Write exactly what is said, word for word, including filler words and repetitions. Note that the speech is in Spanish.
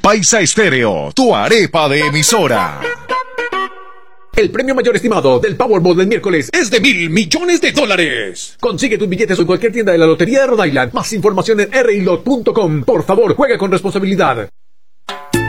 Paisa Estéreo, tu arepa de emisora. El premio mayor estimado del Powerball del miércoles es de mil millones de dólares. Consigue tus billetes en cualquier tienda de la Lotería de Rhode Island. Más información en r i lot punto com. Por favor, juega con responsabilidad.